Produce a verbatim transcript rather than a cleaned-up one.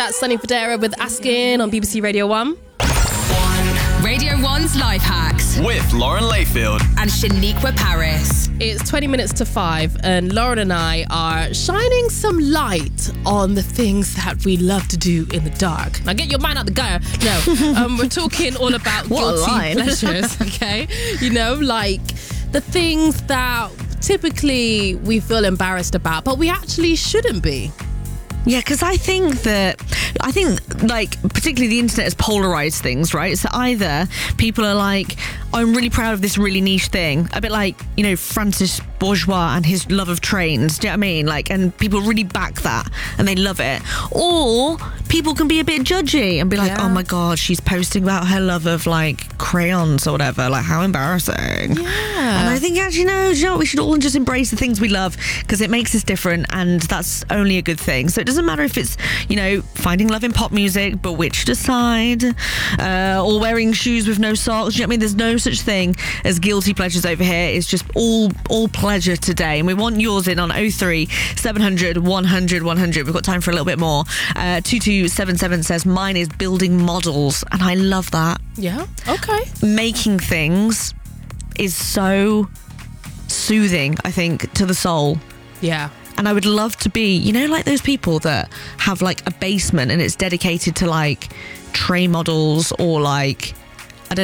That's Sonny Fodera with Asking on B B C Radio one. Radio one's Life Hacks with Lauren Layfield and Shaniqua Paris. It's twenty minutes to five, and Lauren and I are shining some light on the things that we love to do in the dark. Now, get your mind out the gutter. No, um, we're talking all about guilty pleasures, okay? You know, like the things that typically we feel embarrassed about, but we actually shouldn't be. Yeah, because I think that, I think, like, particularly the internet has polarised things, right? So either people are like, I'm really proud of this really niche thing. A bit like, you know, Francis Bourgeois and his love of trains. Do you know what I mean? Like, and people really back that and they love it. Or people can be a bit judgy and be like, yeah. oh my God, she's posting about her love of, like, crayons or whatever. Like, how embarrassing. Yeah. And I think, actually, no, do you know what? We should all just embrace the things we love because it makes us different and that's only a good thing. So it doesn't matter if it's, you know, finding love in pop music, Bewitched aside, uh, or wearing shoes with no socks. Do you know what I mean? There's no such thing as guilty pleasures over here. It's just all all pleasure today. And we want yours in on oh three seven hundred one hundred one hundred. We've got time for a little bit more. Uh, two two seven seven says, mine is building models. And I love that. Yeah, okay. Making things is so soothing, I think, to the soul. Yeah. And I would love to be, you know, like those people that have like a basement and it's dedicated to like tray models or like